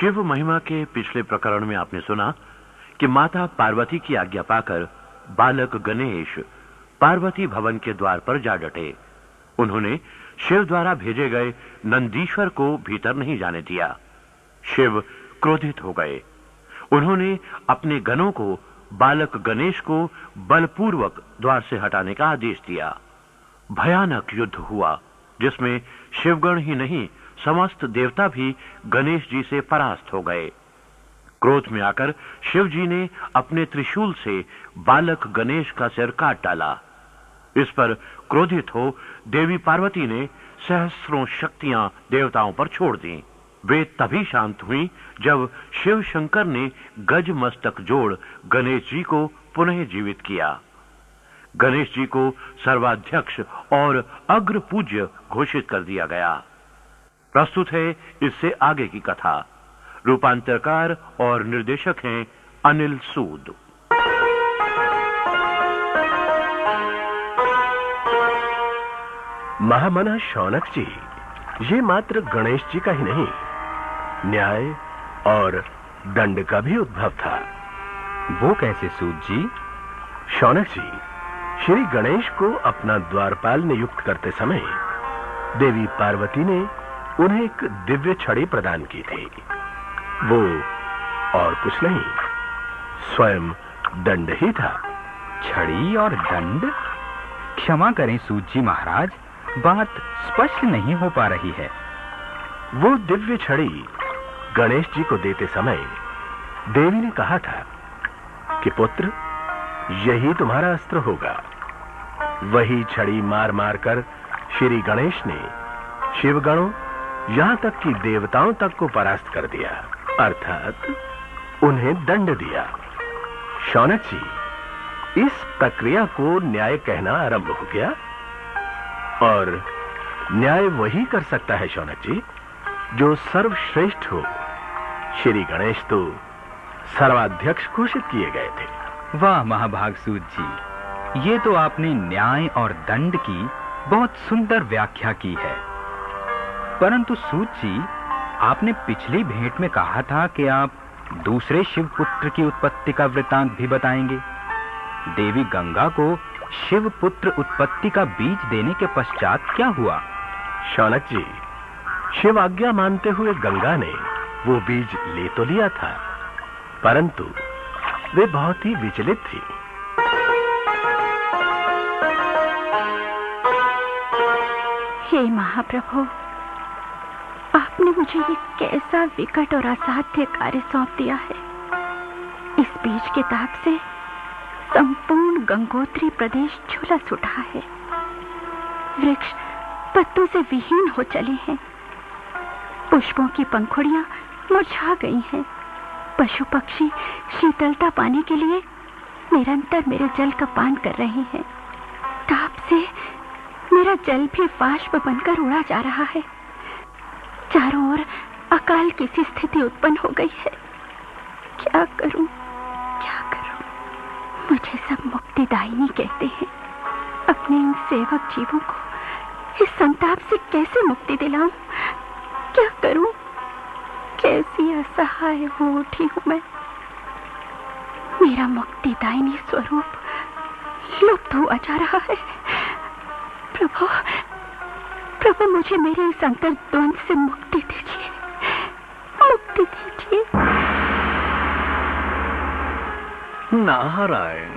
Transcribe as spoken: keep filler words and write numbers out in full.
शिव महिमा के पिछले प्रकरण में आपने सुना कि माता पार्वती की आज्ञा पाकर बालक गणेश पार्वती भवन के द्वार पर जा डटे। उन्होंने शिव द्वारा भेजे गए नंदीश्वर को भीतर नहीं जाने दिया। शिव क्रोधित हो गए। उन्होंने अपने गणों को बालक गणेश को बलपूर्वक द्वार से हटाने का आदेश दिया। भयानक युद्ध हुआ, जिसमें शिवगण ही नहीं समस्त देवता भी गणेश जी से परास्त हो गए। क्रोध में आकर शिव जी ने अपने त्रिशूल से बालक गणेश का सिर काट डाला। इस पर क्रोधित हो देवी पार्वती ने सहस्त्रों शक्तियां देवताओं पर छोड़ दी। वे तभी शांत हुई जब शिव शंकर ने गज मस्तक जोड़ गणेश जी को पुनः जीवित किया। गणेश जी को सर्वाध्यक्ष और अग्र पूज्य घोषित कर दिया गया। प्रस्तुत है इससे आगे की कथा। रूपांतरकार और निर्देशक हैं अनिल सूद। महामना शौनक जी, ये मात्र गणेश जी का ही नहीं, न्याय और दंड का भी उद्भव था। वो कैसे सूद जी? शौनक जी, श्री गणेश को अपना द्वारपाल नियुक्त करते समय देवी पार्वती ने उन्हें एक दिव्य छड़ी प्रदान की थी। वो और कुछ नहीं, स्वयं दंड ही था। छड़ी और दंड? क्षमा करें सूद जी महाराज, बात स्पष्ट नहीं हो पा रही है। वो दिव्य छड़ी गणेश जी को देते समय देवी ने कहा था कि पुत्र, यही तुम्हारा अस्त्र होगा। वही छड़ी मार मार कर श्री गणेश ने शिवगणों यहां तक कि देवताओं तक को परास्त कर दिया, अर्थात उन्हें दंड दिया। शौनक जी, इस प्रक्रिया को न्याय कहना आरंभ हो गया। और न्याय वही कर सकता है शौनक जी जो सर्वश्रेष्ठ हो। श्री गणेश तो सर्वाध्यक्ष घोषित किए गए थे। वाह महाभाग सूद जी, ये तो आपने न्याय और दंड की बहुत सुंदर व्याख्या की है। परंतु सूद जी, आपने पिछली भेंट में कहा था कि आप दूसरे शिवपुत्र की उत्पत्ति का वृतांत भी बताएंगे। देवी गंगा को शिवपुत्र उत्पत्ति का बीज देने के पश्चात क्या हुआ? शौनक जी, शिव आज्ञा मानते हुए गंगा ने वो बीज ले तो लिया था, परंतु वे बहुत ही विचलित थी। हे महाप्रभु, आपने मुझे ये कैसा विकट और असाध्य कार्य सौंप दिया है। इस बीज के ताप से संपूर्ण गंगोत्री प्रदेश झुलस उठा है। वृक्ष पत्तों से विहीन हो चले हैं। पुष्पों की पंखुड़ियां मुरझा गई हैं। पशु पक्षी शीतलता पाने के लिए निरंतर मेरे जल का पान कर रहे हैं। ताप से मेरा जल भी बाष्प बनकर उड़ा जा रहा है। चारों ओर अकाल की सी स्थिति उत्पन्न हो गई है। क्या करूं, क्या करूं? मुझे सब मुक्तिदायिनी कहते हैं। अपने इन सेवक जीवों को इस संताप से कैसे मुक्ति दिलाऊं? क्या करूं? कैसी असहाय हो उठी हूं मैं। मेरा मुक्तिदायिनी स्वरूप लुप्त हुआ जा रहा है। प्रभु, प्रभु, मुझे मेरे इस अंतर द्वंद से मुक्ति दीजिए, मुक्ति दीजिए। नारायण।